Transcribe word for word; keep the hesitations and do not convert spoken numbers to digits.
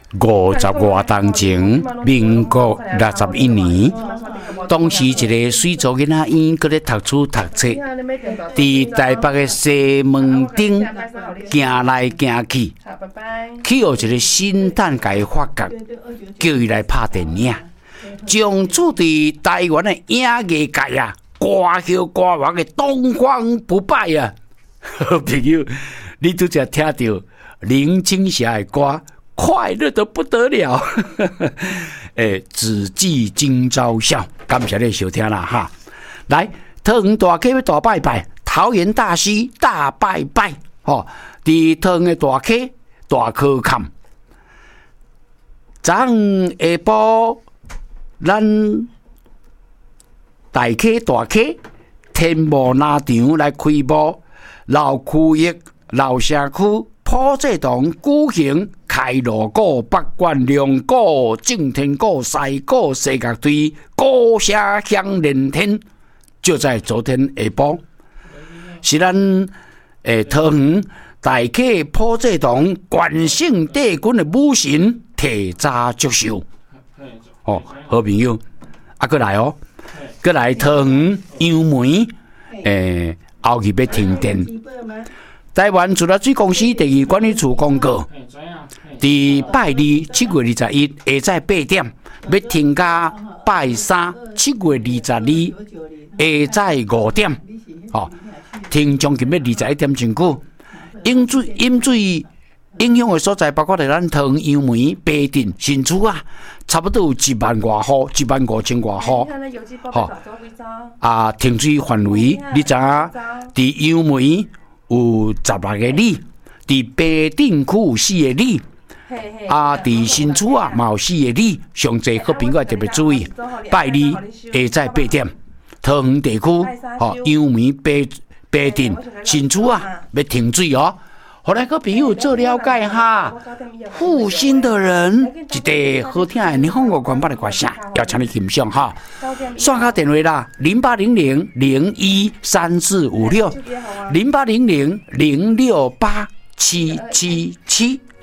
五十外当前，民国六十一年，当时一个水族囡仔院，搁咧读书读册，伫台北的西门町行来行去，去有一个新蛋界发觉，叫伊来拍电影，从此伫台湾的影艺界啊，歌后歌王的东方不败啊！好朋友，你拄则听到林青霞的歌。快乐得不得了，诶，只记今朝笑，感谢你收听啦哈！来，桃园大溪要大拜拜，桃园大溪大拜拜，吼、哦！伫桃园的大溪大科坎，昨下晡咱大溪大溪天幕篮场来开幕，老区域、老社区。普济堂举行开锣鼓、八卦龙鼓、正天鼓、西鼓、西乐队，鼓声响连天。就在昨天下晡，是咱诶桃园大溪普济堂关圣帝君的母神提早祝寿。哦，好朋友，啊，过来哦，过来桃园杨梅诶，后日要停电。台湾自来水公司第二管理处公告，伫拜二七月二十一下晝八點，要停到拜三七月二十二下晝五點，哦，停將近要二十一點真久。飲水飲水影響的所在，包括係咱桃園、楊梅、巴定、新竹啊，差不多有一萬外戶，一萬五千外戶。好，啊，停水範圍，你知影？伫楊梅。有十六個里，伫巴定區有四個里，啊，伫新竹啊嘛有四個里，上濟好朋友特別注意，拜二下晝八點，桃園地區，吼楊梅、巴巴定、新竹啊要停水哦。後來個朋友做了解哈，負心的人一個好聽的日本語原版的歌聲，要請你欣賞哈。刷卡電話啦，零八零零零一三四五六，零八零零零六八七七七。